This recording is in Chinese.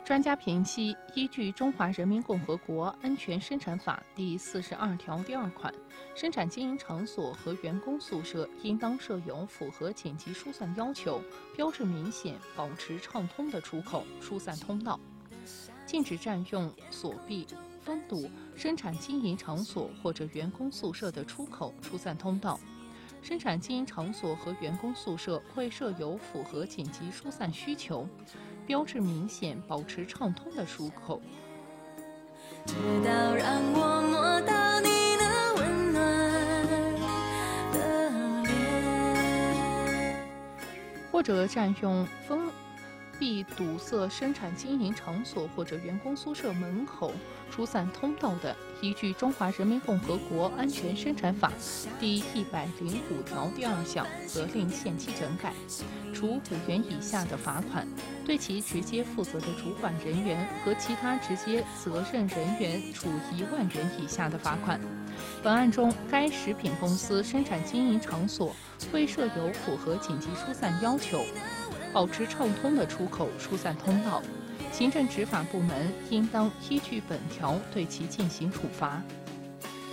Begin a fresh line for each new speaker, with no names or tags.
专家评析，依据《中华人民共和国安全生产法》第42条第2款，生产经营场所和员工宿舍应当设有符合紧急疏散要求、标志明显、保持畅通的出口疏散通道，禁止占用、锁闭、封堵生产经营场所或者员工宿舍的出口疏散通道。生产经营场所和员工宿舍会设有符合紧急疏散需求、标志明显、保持畅通的出口。
直到让我摸到你的温暖的脸，
或者占用、封闭、堵塞生产经营场所或者员工宿舍门口疏散通道的，依据《中华人民共和国安全生产法》第105条第2项，责令限期整改，处5元以下的罚款，对其直接负责的主管人员和其他直接责任人员处1万元以下的罚款。本案中，该食品公司生产经营场所会设有符合紧急疏散要求、保持畅通的出口疏散通道，行政执法部门应当依据本条对其进行处罚。